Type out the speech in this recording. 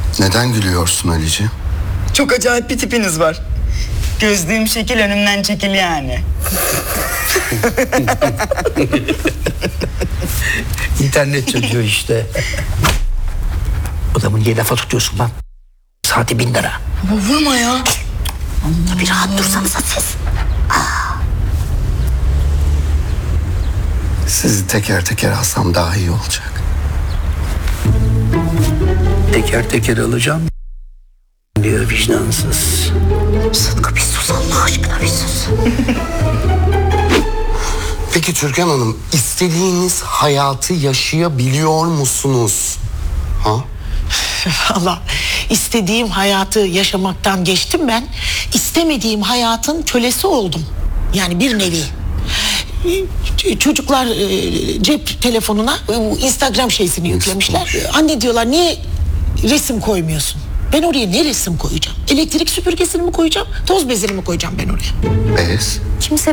Neden gülüyorsun Ali'ciğim? Çok acayip bir tipiniz var. Gözlüğüm şekil, önümden çekil yani. İnternet çocuğu işte. Adamın niye lafa tutuyorsun lan? Saati 1000 lira. Baba vurma ya. Bir rahat dursanıza siz. Sizi teker teker alsam daha iyi olacak. Teker teker alacağım diyor vicdansız. Sıtkı bir sus Allah aşkına bir sus. Peki Türkan Hanım, istediğiniz hayatı yaşayabiliyor musunuz? Ha? Allah, istediğim hayatı yaşamaktan geçtim ben. İstemediğim hayatın kölesi oldum. Yani bir nevi. Çocuklar cep telefonuna Instagram şeysini yüklemişler. Anne diyorlar, niye resim koymuyorsun? Ben oraya ne resim koyacağım? Elektrik süpürgesini mi koyacağım? Toz bezini mi koyacağım ben oraya? Bez. Kimse